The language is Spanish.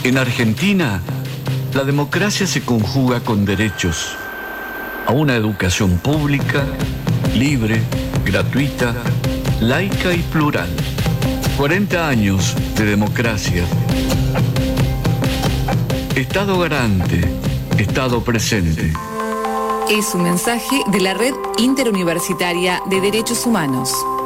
En Argentina, la democracia se conjuga con derechos a una educación pública, libre, gratuita, laica y plural. 40 años de democracia. Estado garante, Estado presente. Es un mensaje de la Red Interuniversitaria de Derechos Humanos.